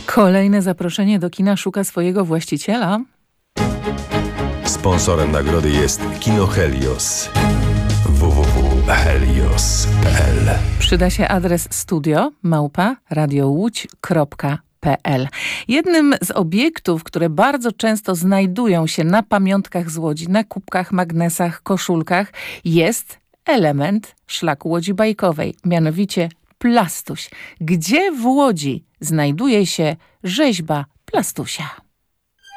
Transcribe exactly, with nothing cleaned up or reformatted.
Kolejne zaproszenie do kina szuka swojego właściciela. Sponsorem nagrody jest Kino Helios. w w w kropka helios kropka p l. Przyda się adres studio małpa radiołódź kropka p l. Jednym z obiektów, które bardzo często znajdują się na pamiątkach z Łodzi, na kubkach, magnesach, koszulkach, jest element szlaku Łodzi Bajkowej, mianowicie Plastuś. Gdzie w Łodzi znajduje się rzeźba Plastusia?